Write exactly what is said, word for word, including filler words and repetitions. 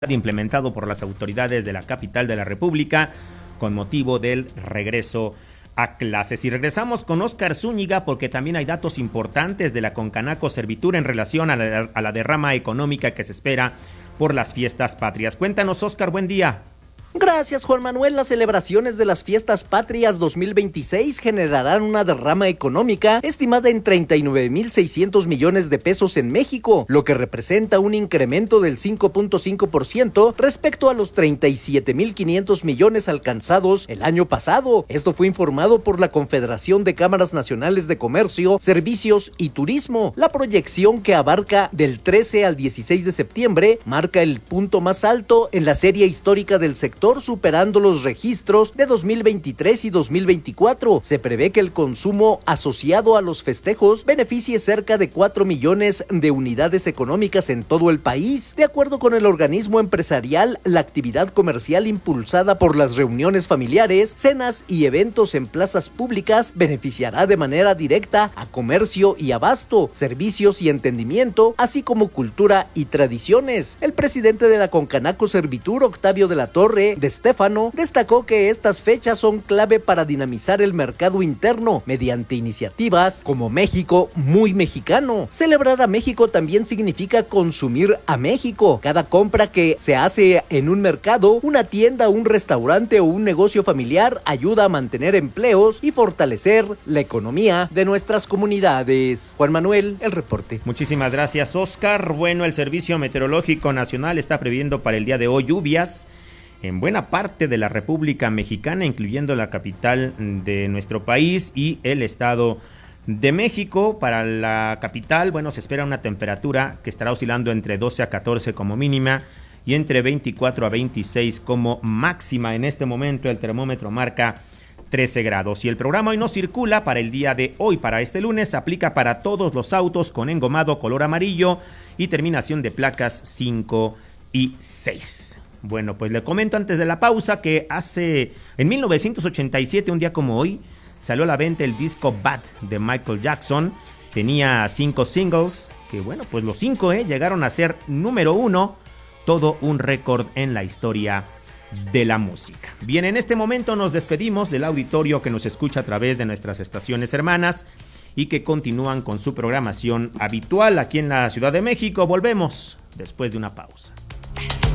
implementado por las autoridades de la capital de la República con motivo del regreso a clases. Y regresamos con Óscar Zúñiga porque también hay datos importantes de la Concanaco Servitur en relación a la, a la derrama económica que se espera por las fiestas patrias. Cuéntanos, Óscar, buen día. Gracias, Juan Manuel. Las celebraciones de las Fiestas Patrias dos mil veintiséis generarán una derrama económica estimada en treinta y nueve mil seiscientos millones de pesos en México, lo que representa un incremento del cinco punto cinco por ciento respecto a los treinta y siete mil quinientos millones alcanzados el año pasado. Esto fue informado por la Confederación de Cámaras Nacionales de Comercio, Servicios y Turismo. La proyección, que abarca del trece al dieciséis de septiembre, marca el punto más alto en la serie histórica del sector, superando los registros de dos mil veintitrés y dos mil veinticuatro. Se prevé que el consumo asociado a los festejos beneficie cerca de cuatro millones de unidades económicas en todo el país. De acuerdo con el organismo empresarial, la actividad comercial impulsada por las reuniones familiares, cenas y eventos en plazas públicas beneficiará de manera directa a comercio y abasto, servicios y entendimiento, así como cultura y tradiciones. El presidente de la Concanaco Servitur, Octavio de la Torre de Stefano, destacó que estas fechas son clave para dinamizar el mercado interno mediante iniciativas como México muy mexicano. Celebrar a México también significa consumir a México. Cada compra que se hace en un mercado, una tienda, un restaurante o un negocio familiar ayuda a mantener empleos y fortalecer la economía de nuestras comunidades. Juan Manuel, el reporte. Muchísimas gracias, Óscar. Bueno, el Servicio Meteorológico Nacional está previendo para el día de hoy lluvias en buena parte de la República Mexicana, incluyendo la capital de nuestro país y el Estado de México. Para la capital, bueno, se espera una temperatura que estará oscilando entre doce a catorce como mínima y entre veinticuatro a veintiséis como máxima. En este momento el termómetro marca trece grados. Y el programa Hoy No Circula para el día de hoy, para este lunes, aplica para todos los autos con engomado color amarillo y terminación de placas cinco y seis. Bueno, pues le comento antes de la pausa que hace, en mil novecientos ochenta y siete, un día como hoy, salió a la venta el disco Bad de Michael Jackson. Tenía cinco singles, que bueno, pues los cinco eh, llegaron a ser número uno, todo un récord en la historia de la música. Bien, en este momento nos despedimos del auditorio que nos escucha a través de nuestras estaciones hermanas y que continúan con su programación habitual aquí en la Ciudad de México. Volvemos después de una pausa.